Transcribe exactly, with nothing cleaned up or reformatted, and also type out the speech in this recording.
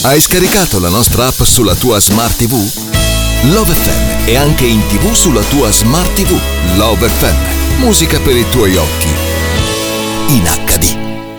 Hai scaricato la nostra app sulla tua Smart ti vu? Love effe emme è anche in tivù sulla tua Smart ti vu. Love effe emme, musica per i tuoi occhi in acca di.